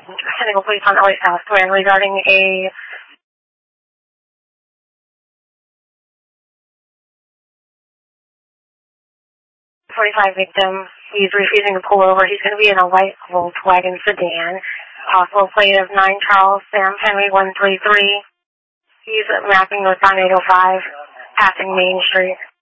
Senegal Police on LA South Grand regarding a .45 victim. He's refusing to pull over. He's going to be in a white Volkswagen sedan. Possible plate of 9 Charles Sam Henry 133. He's mapping with on 805, passing Main Street.